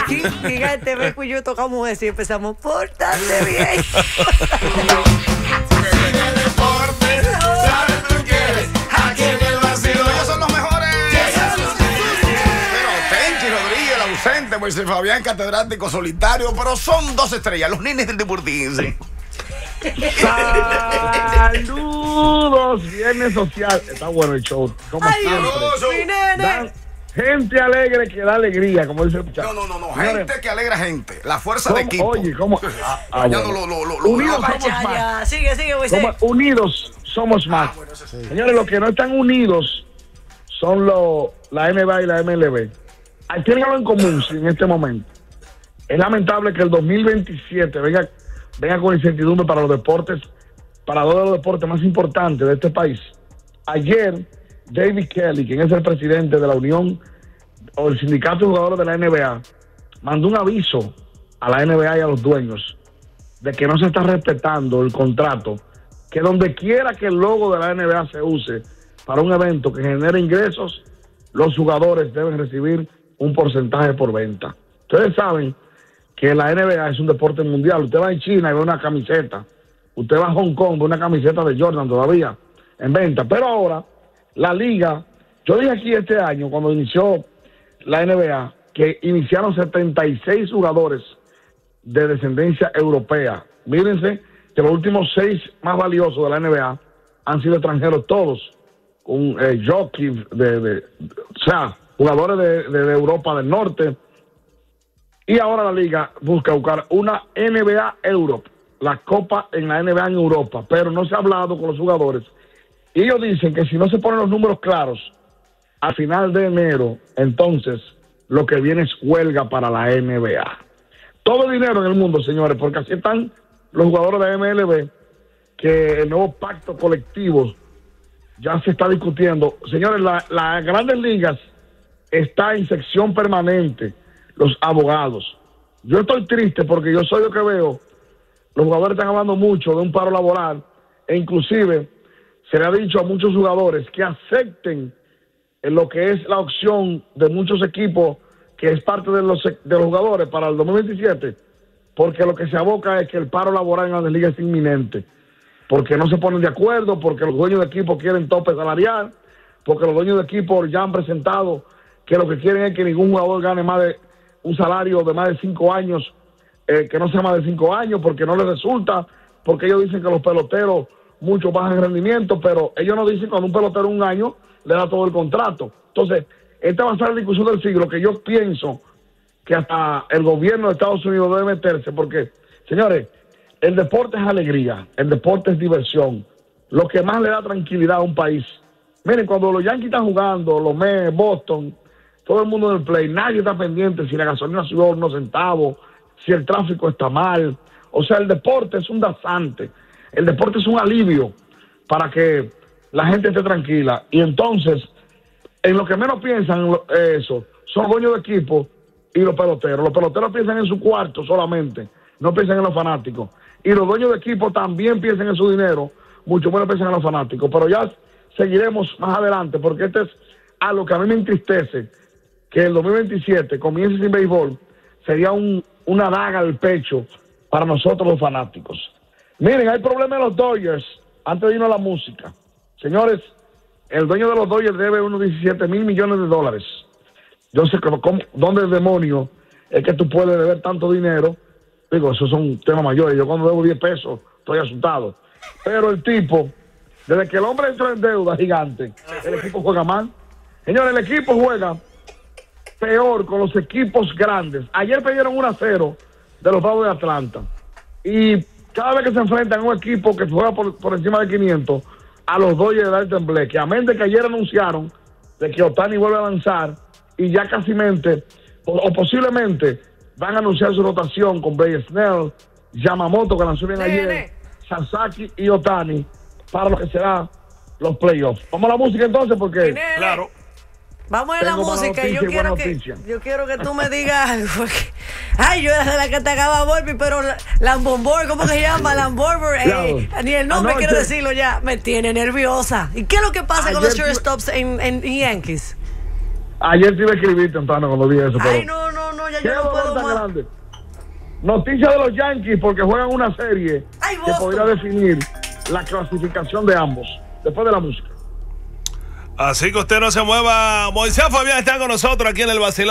Gigante, Beco y yo tocamos eso y empezamos, pórtate bien. Pues Fabián catedrático solitario, pero son 2 estrellas, los nenes del Deportivo. Saludos, viernes social. Está bueno el show, como siempre. Gente alegre que da alegría, como dice el muchacho. No, gente que alegra gente. La fuerza de equipo. Oye, ¿cómo? Unidos somos más. Sigue, Unidos somos más. Señores, los que no están unidos son la NBA y la MLB. Tienen algo en común en este momento. Es lamentable que el 2027 venga con incertidumbre para los deportes, para dos de los deportes más importantes de este país. Ayer, David Kelly, quien es el presidente de la Unión o el Sindicato de Jugadores de la NBA, mandó un aviso a la NBA y a los dueños de que no se está respetando el contrato, que donde quiera que el logo de la NBA se use para un evento que genere ingresos, los jugadores deben recibir un porcentaje por venta. Ustedes saben que la NBA es un deporte mundial. Usted va a China y ve una camiseta. Usted va a Hong Kong, ve una camiseta de Jordan todavía en venta. Pero ahora, la liga, yo dije aquí este año, cuando inició la NBA, que iniciaron 76 jugadores de descendencia europea. Mírense que los últimos 6 más valiosos de la NBA han sido extranjeros todos, con jockey, o sea, jugadores de Europa del Norte. Y ahora la liga busca buscar una NBA Europe, la copa en la NBA en Europa, pero no se ha hablado con los jugadores. Y ellos dicen que si no se ponen los números claros a final de enero, entonces lo que viene es huelga para la NBA. Todo el dinero en el mundo, señores, porque así están los jugadores de MLB, que el nuevo pacto colectivo ya se está discutiendo. Señores, las grandes ligas está en sección permanente, los abogados. Yo estoy triste porque yo soy lo que veo. Los jugadores están hablando mucho de un paro laboral e inclusive se le ha dicho a muchos jugadores que acepten lo que es la opción de muchos equipos que es parte de los jugadores para el 2027, porque lo que se aboca es que el paro laboral en las ligas es inminente, porque no se ponen de acuerdo, porque los dueños de equipo quieren tope salarial, porque los dueños de equipo ya han presentado que lo que quieren es que ningún jugador gane más de un salario de más de 5 años, que no sea más de 5 años, porque no les resulta, porque ellos dicen que los peloteros muchos bajan rendimiento, pero ellos no dicen cuando un pelotero un año le da todo el contrato. Entonces, esta va a ser la discusión del siglo, que yo pienso que hasta el gobierno de Estados Unidos debe meterse, porque, señores, el deporte es alegría, el deporte es diversión, lo que más le da tranquilidad a un país. Miren, cuando los Yankees están jugando, los Mets, Boston, todo el mundo del play, nadie está pendiente si la gasolina subió unos centavos, si el tráfico está mal. O sea, el deporte es un danzante, el deporte es un alivio para que la gente esté tranquila. Y entonces, en lo que menos piensan eso, son dueños de equipo y los peloteros. Los peloteros piensan en su cuarto solamente, no piensan en los fanáticos. Y los dueños de equipo también piensan en su dinero, mucho menos piensan en los fanáticos. Pero ya seguiremos más adelante, porque este es algo que a mí me entristece, que el 2027 comience sin béisbol, sería una daga al pecho para nosotros los fanáticos. Miren, hay problemas en los Dodgers, antes de irnos a la música. Señores, el dueño de los Dodgers debe unos 17 mil millones de dólares. Yo sé que ¿dónde el demonio es que tú puedes deber tanto dinero? Digo, esos son temas mayores. Yo cuando debo 10 pesos estoy asustado. Pero el tipo, desde que el hombre entró en deuda gigante, el equipo juega mal. Señores, el equipo juega peor con los equipos grandes. Ayer perdieron 1-0 de los Bravos de Atlanta. Y cada vez que se enfrentan a un equipo que juega por encima de 500, a los Dodgers de dar temblé. Que a mente que ayer anunciaron de que Ohtani vuelve a lanzar y ya casi mente, o posiblemente van a anunciar su rotación con Blake Snell, Yamamoto, que lanzó bien ayer, Sasaki y Ohtani para lo que será los playoffs. Vamos a la música entonces, porque claro. Vamos a la música y yo quiero que tú me digas algo. Ay, yo era de la que te acaba Volpi, pero Lambombor, ¿cómo se llama? Lambombor, ni el nombre quiero decirlo ya, me tiene nerviosa. ¿Y qué es lo que pasa con los shortstops en Yankees? Ayer te iba a escribir temprano cuando vi eso. Ay, no, ya yo no puedo más. Grande. Noticia de los Yankees porque juegan una serie que podría definir la clasificación de ambos. Después de la música. Así que usted no se mueva. Moisés Fabián está con nosotros aquí en el vacilón.